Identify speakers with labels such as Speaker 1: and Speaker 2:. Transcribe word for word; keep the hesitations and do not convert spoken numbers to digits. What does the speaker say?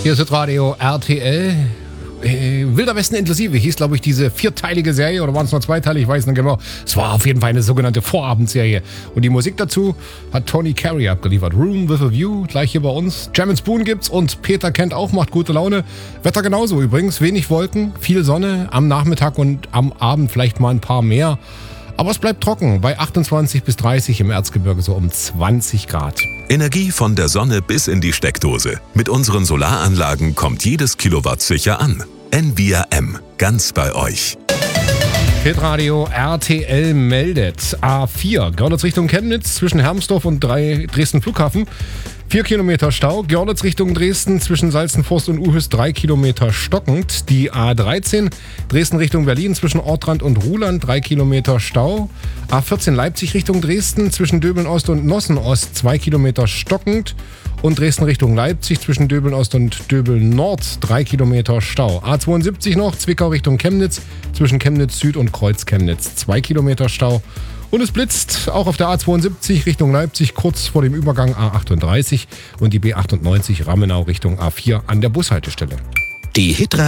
Speaker 1: Hier ist Radio R T L. Äh, Wilder Westen inklusive hieß, glaube ich, diese vierteilige Serie, oder waren es nur zweiteilig, ich weiß nicht genau. Es war auf jeden Fall eine sogenannte Vorabendserie. Und die Musik dazu hat Tony Carey abgeliefert. Room with a View, gleich hier bei uns. Jam and Spoon gibt's und Peter Kent auch, macht gute Laune. Wetter genauso übrigens, wenig Wolken, viel Sonne, am Nachmittag und am Abend vielleicht mal ein paar mehr. Aber es bleibt trocken, bei achtundzwanzig bis dreißig, im Erzgebirge so um zwanzig Grad.
Speaker 2: Energie von der Sonne bis in die Steckdose. Mit unseren Solaranlagen kommt jedes Kilowatt sicher an. N V R M, ganz bei euch.
Speaker 1: Hitradio R T L meldet A vier, Görlitz Richtung Chemnitz zwischen Hermsdorf und Dresden Flughafen. vier Kilometer Stau, Görlitz Richtung Dresden zwischen Salzenforst und Uhüs drei Kilometer stockend. Die A dreizehn, Dresden Richtung Berlin zwischen Ortrand und Ruhland drei Kilometer Stau. A vierzehn, Leipzig Richtung Dresden zwischen Döbeln Ost und Nossen Ost zwei Kilometer stockend. Und Dresden Richtung Leipzig zwischen Döbeln Ost und Döbeln Nord drei Kilometer Stau. A zweiundsiebzig noch, Zwickau Richtung Chemnitz zwischen Chemnitz Süd und Kreuz Chemnitz zwei Kilometer Stau. Und es blitzt auch auf der A zweiundsiebzig Richtung Leipzig kurz vor dem Übergang A achtunddreißig und die B achtundneunzig Ramenau Richtung A vier an der Bushaltestelle.
Speaker 2: Die Hitradio